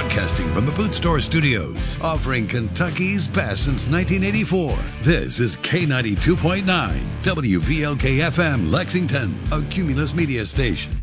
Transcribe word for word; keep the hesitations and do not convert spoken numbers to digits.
Broadcasting from the Boot Store Studios, offering Kentucky's best since nineteen eighty-four. This is K ninety-two point nine, W V L K F M, Lexington, a Cumulus Media station.